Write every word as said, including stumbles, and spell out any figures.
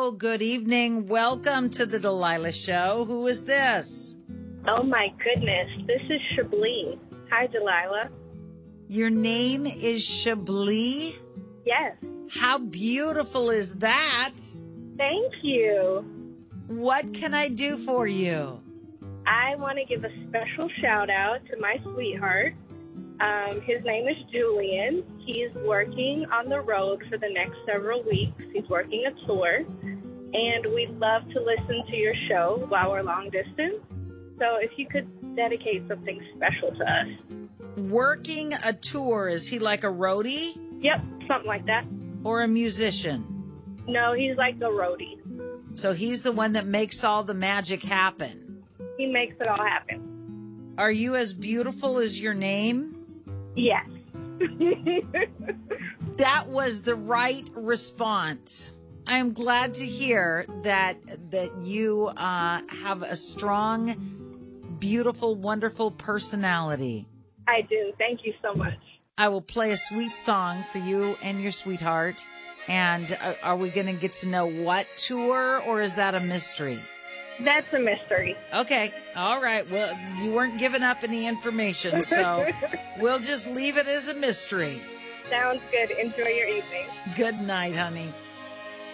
Hello, good evening. Welcome to the Delilah Show. Who is this? Oh, my goodness. This is Chablis. Hi, Delilah. Your name is Chablis? Yes. How beautiful is that? Thank you. What can I do for you? I want to give a special shout out to my sweetheart. Um, his name is Julian. He's working on the road for the next several weeks. He's working a tour. And we'd love to listen to your show while we're long distance. So if you could dedicate something special to us. Working a tour, is he like a roadie? Yep, something like that. Or a musician? No, he's like a roadie. So he's the one that makes all the magic happen. He makes it all happen. Are you as beautiful as your name? Yes. That was the right response. I am glad to hear that that you uh, have a strong, beautiful, wonderful personality. I do. Thank you so much. I will play a sweet song for you and your sweetheart. And uh, are we going to get to know what tour, or is that a mystery? That's a mystery. Okay. All right. Well, you weren't giving up any information, so we'll just leave it as a mystery. Sounds good. Enjoy your evening. Good night, honey.